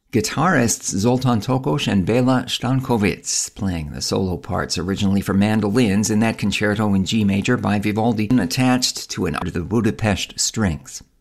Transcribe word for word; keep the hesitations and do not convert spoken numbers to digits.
Guitarists Zoltan Tokos and Bela Stankovic playing the solo parts originally for mandolins in that concerto in G major by Vivaldi attached to an under the Budapest strings.